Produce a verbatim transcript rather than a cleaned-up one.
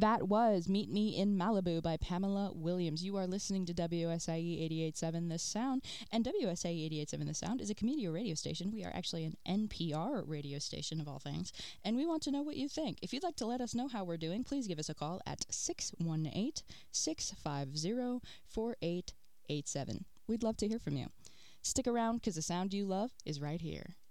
That was Meet Me in Malibu by Pamela Williams. You are listening to W S I E eighty-eight point seven The Sound, and W S I E eighty-eight point seven The Sound is a community radio station. We are actually an N P R radio station of all things, and we want to know what you think. If you'd like to let us know how we're doing, please give us a call at six one eight, six five zero, four eight eight seven. We'd love to hear from you. Stick around because the sound you love is right here.